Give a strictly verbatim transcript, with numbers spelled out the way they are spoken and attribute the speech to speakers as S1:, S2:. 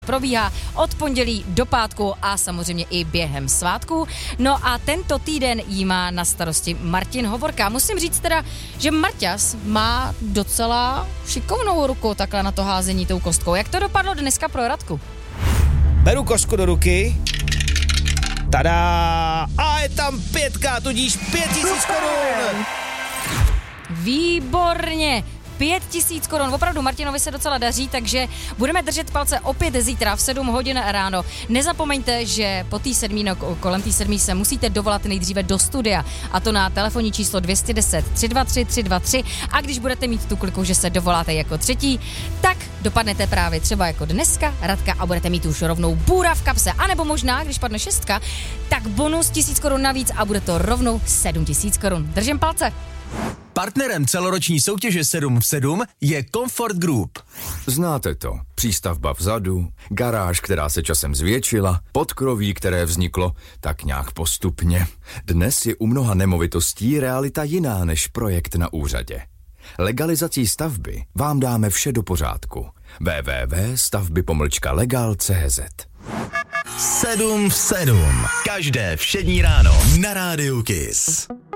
S1: Probíhá od pondělí do pátku a samozřejmě i během svátků. No a tento týden jí má na starosti Martin Hovorka. Musím říct teda, že Marťas má docela šikovnou ruku takhle na to házení tou kostkou. Jak to dopadlo dneska pro Radku?
S2: Beru kostku do ruky. Tada! A je tam pětka, tudíž pět tisíc korun!
S1: Výborně! Pět tisíc korun. Opravdu Martinovi se docela daří, takže budeme držet palce opět zítra v sedm hodin ráno. Nezapomeňte, že po té sedmí, no, kolem té sedmí se musíte dovolat nejdříve do studia, a to na telefonní číslo dvě deset, tři dva tři, tři dva tři, a když budete mít tu kliku, že se dovoláte jako třetí, tak dopadnete právě třeba jako dneska, Radka, a budete mít už rovnou bůra v kapse, anebo možná, když padne šestka, tak bonus tisíc korun navíc a bude to rovnou sedm tisíc korun. Držím palce.
S3: Partnerem celoroční soutěže sedm v sedm je Comfort Group.
S4: Znáte to. Přístavba vzadu, garáž, která se časem zvětšila, podkroví, které vzniklo tak nějak postupně. Dnes je u mnoha nemovitostí realita jiná než projekt na úřadě. Legalizací stavby vám dáme vše do pořádku. w w w tečka stavby pomlčka legal tečka c z
S3: sedm v sedm. Každé všední ráno na Rádiu Kiss.